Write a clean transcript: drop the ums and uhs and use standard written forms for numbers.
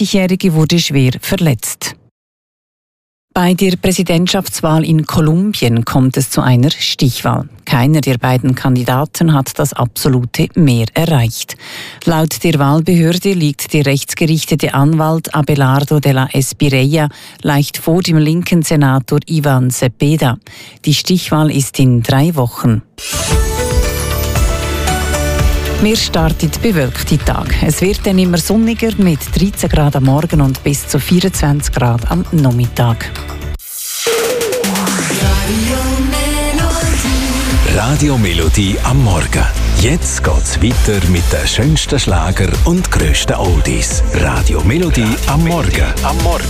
60-Jährige wurde schwer verletzt. Bei der Präsidentschaftswahl in Kolumbien kommt es zu einer Stichwahl. Keiner der beiden Kandidaten hat das absolute Mehr erreicht. Laut der Wahlbehörde liegt der rechtsgerichtete Anwalt Abelardo de la Espirella leicht vor dem linken Senator Ivan Cepeda. Die Stichwahl ist in 3 Wochen. Wir starten bewölkte Tag. Es wird dann immer sonniger mit 13 Grad am Morgen und bis zu 24 Grad am Nachmittag. Radio Melodie am Morgen. Jetzt geht's weiter mit den schönsten Schlager und grössten Oldies. Radio Melodie am Morgen.